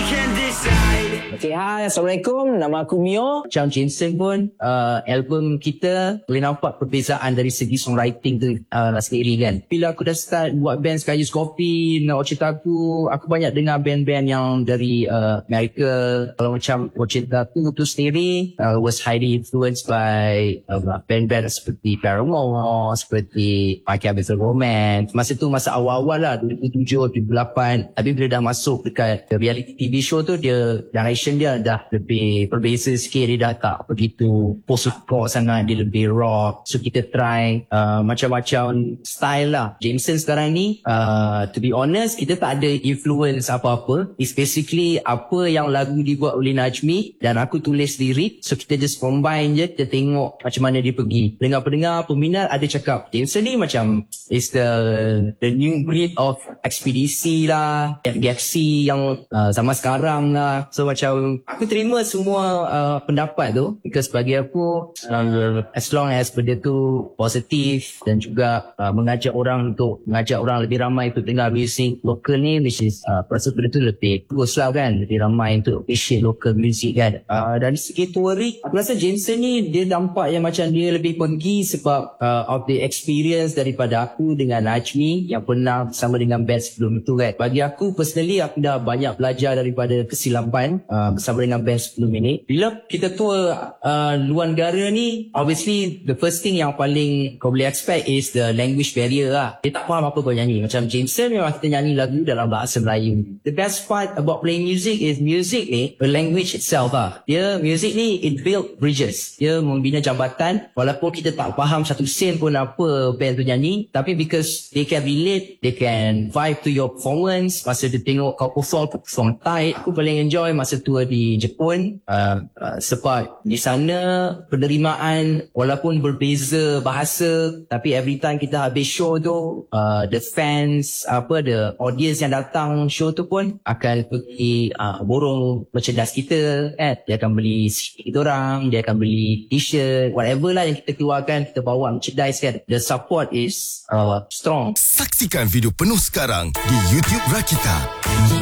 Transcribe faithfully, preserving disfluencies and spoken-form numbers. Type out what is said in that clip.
can decide. Okay, hai, Assalamualaikum. Nama aku Mio. Macam Jameson pun, uh, album kita boleh nampak perbezaan dari segi songwriting tu uh, sendiri kan. Bila aku dah start buat band Sky Use Coffee, nak cerita aku, aku banyak dengar band-band yang dari uh, Amerika. Kalau macam cerita aku tu sendiri, uh, was highly influenced by uh, band-band seperti Paramore, seperti My Chemical Romance. Masa tu masa awal-awal lah, dua ribu tujuh, dua ribu lapan. Tapi bila dah masuk dekat reality T V show tu, dia direction dia dah lebih berbeza sikit. Dia dah tak begitu post-rock sangat, dia lebih rock. So kita try uh, macam-macam style lah. Jameson sekarang ni, uh, to be honest, kita tak ada influence apa-apa. It's basically apa yang lagu dibuat oleh Najmi dan aku tulis lirik. So kita just combine je, kita tengok macam mana dia pergi. Dengar-pendengar, peminat ada cakap Jameson ni macam is the the new breed of ekspedisi lah, Galaxy yang uh, zaman sekarang lah. So macam aku terima semua uh, pendapat tu, because bagi aku uh, as long as benda tu positif dan juga uh, mengajak orang untuk mengajak orang lebih ramai untuk dengar music lokal ni, which is uh, perasa benda tu lebih bagus lah kan, lebih ramai untuk appreciate local music kan. Uh, dari segi touring, aku rasa Jameson ni dia nampak yang macam dia lebih pergi sebab uh, of the experience daripada aku dengan Najmi yang pernah bersama dengan band sebelum itu kan. Bagi aku personally, aku dah banyak belajar daripada kesilapan uh, bersama dengan band sebelum ini. Bila kita tour uh, luar negara ni, obviously the first thing yang paling kau boleh expect is the language barrier lah. Dia tak faham apa kau nyanyi. Macam Jameson memang kita nyanyi lagu dalam bahasa Melayu. The best part about playing music is music ni, the language itself lah. Dia music ni, it build bridges. Dia membina jambatan. Walaupun kita tak faham satu sen pun apa band tu nyanyi, tapi because they can relate, they can vibe to your performance. Masa dia tengok kau perform, perform tight. Aku paling enjoy masa tour di Jepun, uh, uh, sebab di sana penerimaan walaupun berbeza bahasa, tapi every time kita habis show tu, uh, the fans, apa, the audience yang datang show tu pun akan pergi uh, borong merchandise kita kan. Dia akan beli C D kita orang, dia akan beli t-shirt, whatever lah yang kita keluarkan, kita bawa merchandise kan. The support is uh, strong. Saksikan video penuh sekarang di YouTube Rakita.